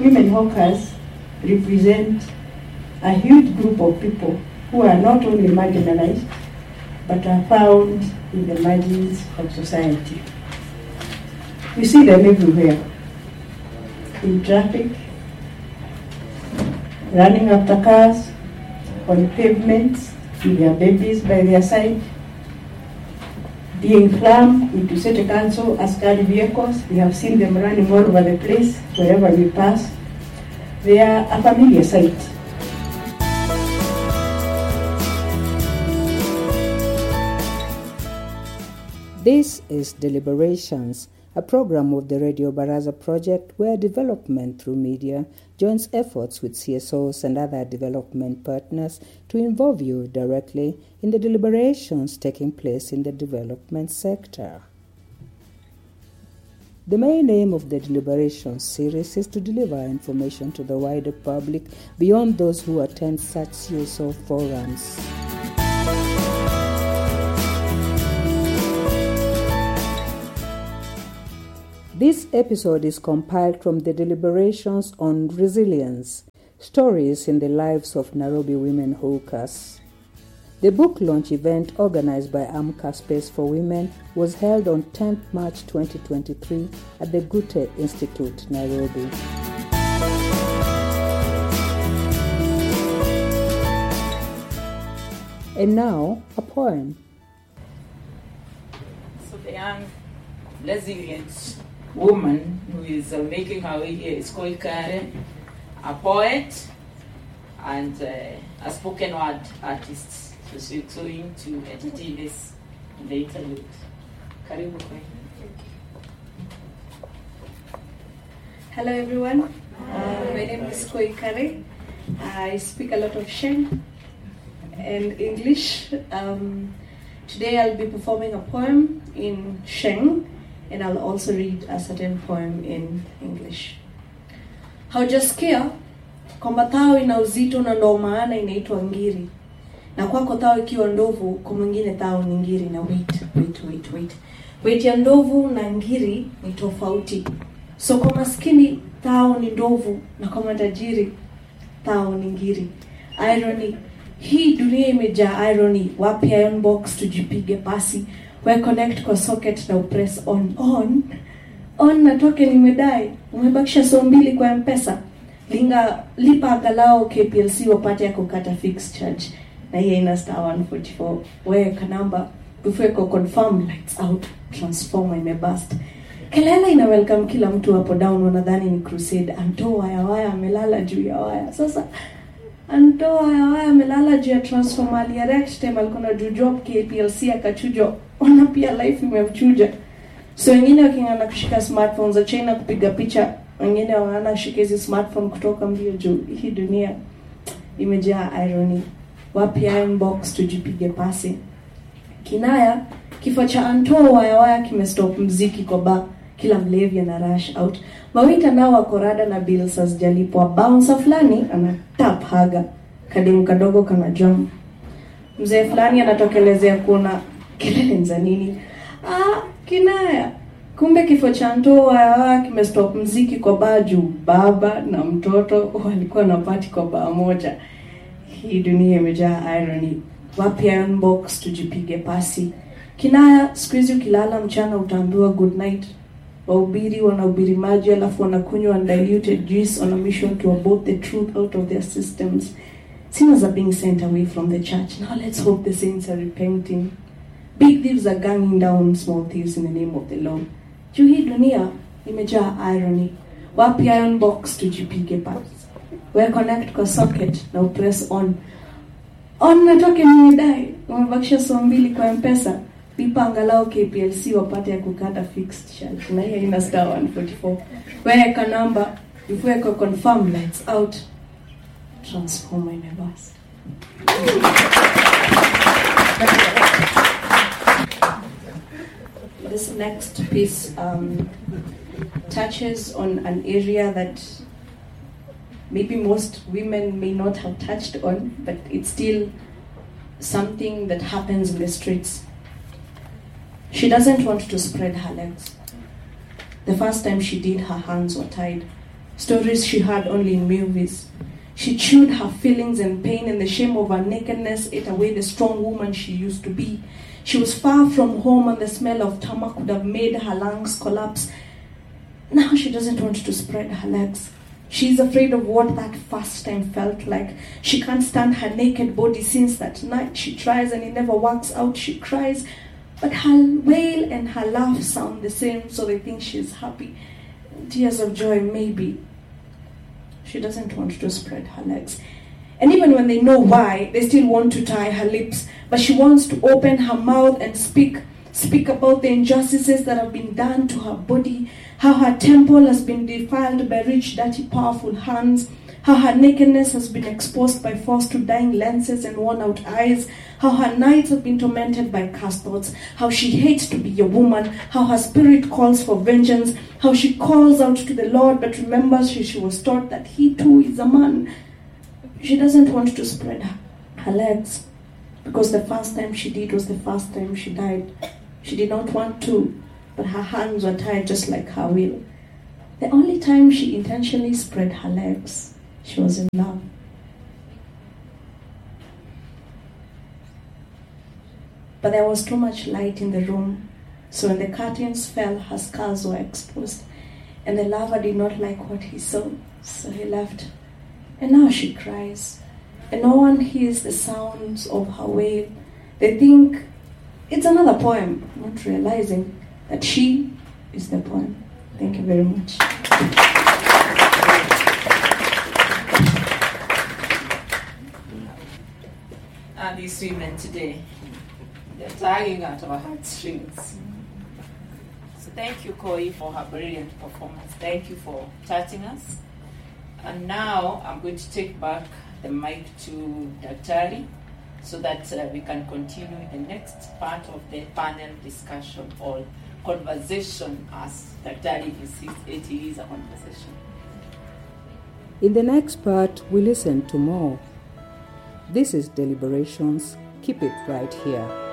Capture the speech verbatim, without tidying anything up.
women hawkers represent a huge group of people who are not only marginalized, but are found in the margins of society. We see them everywhere, in traffic, running after cars, on pavements, with their babies by their side, being slammed into city council askari vehicles. We have seen them running all over the place, wherever we pass. They are a familiar sight. This is Deliberations, a program of the Radio Baraza project where development through media joins efforts with C S Os and other development partners to involve you directly in the deliberations taking place in the development sector. The main aim of the Deliberations series is to deliver information to the wider public beyond those who attend such C S O forums. This episode is compiled from the Deliberations on Resilience, Stories in the Lives of Nairobi Women Hawkers. The book launch event organized by Amka Space for Women was held on tenth March twenty twenty-three at the Goethe Institute, Nairobi. And now, a poem. So the young, resilient woman who is uh, making her way here is called Karen, a poet and uh, a spoken word artist. So she's going to entertain this in the interlude. Karibu kwa. Hello everyone, uh, my name is Koi Kare. I speak a lot of Sheng and English. Um, today I'll be performing a poem in Sheng, and I'll also read a certain poem in English. Haujasikia kwamba tao ina uzito na ndo maana inaitwa ngiri. Na kwako tao ikiwa ndovu, kwa mwingine tao ni ngiri. Na wait, wait, wait, wait. Wait ya ndovu na ngiri ni tofauti. So kwa maskini tao ni ndovu, na kwa matajiri tao ni ngiri. Irony. Hii dunia imejaa irony. Wapi iron box tujipige pasi. We connect kwa socket na upress on. On? On na token imedai. Umebakisha so mbili kwa M-Pesa. Linga, lipa agalao K P L C wapate ya kukata fixed charge. Na hiya ina star one forty-four. Weka namba. Before ko confirm lights out. Transformer imebust. Kelele ina welcome kila mtu hapo down. Wanadhani ni crusade. Anto waya waya amelala juu ya waya. Sasa Anto waya waya amelala juu ya transformer. Aliyarect time alikuwa juu job K P L C akachujo. Ona pia life imemchuja. So wengine wakingana kushika smartphones za China kupiga picha, wengine wanaana kushika hizi smartphone kutoka mbio juu. Hii dunia imejaa irony. Wapi iron box tujipige pasi. Kinaya, kifo cha Anto waya waya kimestop mziki kwa ba. Kila mlevi ana rush out. Mawita nao wako rada na bills hazijalipwa. Bouncer fulani ana tap haga. Kademu kadogo kana jump. Mzee fulani anatokelezea kuna kelele za nini? Ah, kinaya. Kumbe kifo cha Anto waya kimestop mziki kwa baju. Baba na mtoto walikuwa na party kwa baa moja. Hii dunia imejaa irony. Wapi iron box tujipige pasi. Kinaya, siku hizi ukilala mchana utaambiwa good night. Wahubiri wanahubiri maji alafu wanakunywa undiluted juice on a mission to abort the truth out of their systems. Sinners are being sent away from the church. Now let's hope the saints are repenting. Big thieves are ganging down small thieves in the name of the Lord. Juu hii dunia imejaa irony. Wapi iron box tujipige pasi. We connect kwa socket na upress on. On na token imedai. Umebakisha so mbili kwa M-Pesa. Lipa angalau K P L C wapate ya kukata fixed charge. Na hiya ina star one forty-four. Weka namba. Before you confirm lights out. Transformer imebust. This next piece um, touches on an area that maybe most women may not have touched on, but it's still something that happens in the streets. She doesn't want to spread her legs. The first time she did, her hands were tied. stories she heard only in movies. She chewed her feelings and pain, and the shame of her nakedness ate away the strong woman she used to be. She was far from home, and the smell of tarmac would have made her lungs collapse. Now she doesn't want to spread her legs. She's afraid of what that first time felt like. She can't stand her naked body since that night. She tries and it never works out. She cries, but her wail and her laugh sound the same, so they think she's happy. Tears of joy, maybe. She doesn't want to spread her legs. And even when they know why, they still want to tie her lips. But she wants to open her mouth and speak. Speak about the injustices that have been done to her body, how her temple has been defiled by rich, dirty, powerful hands, how her nakedness has been exposed by force to dying lenses and worn-out eyes, how her nights have been tormented by cursed thoughts, how she hates to be a woman, how her spirit calls for vengeance, how she calls out to the Lord but remembers she, she was taught that he too is a man. She doesn't want to spread her, her legs because the first time she did was the first time she died. She did not want to, but her hands were tied just like her will. The only time she intentionally spread her legs, she was in love. But there was too much light in the room, so when the curtains fell, her scars were exposed, and the lover did not like what he saw, so he left. And now she cries, and no one hears the sounds of her wail. They think it's another poem, not realizing that she is the poem. Thank you very much. And these women today, they're tugging at our heartstrings. So thank you, Koi, for her brilliant performance. Thank you for touching us. And now I'm going to take back the mic to Daktari so that uh, we can continue the next part of the panel discussion or conversation, as Daktari insists it is a conversation. In the next part, we listen to more. This is Deliberations. Keep it right here.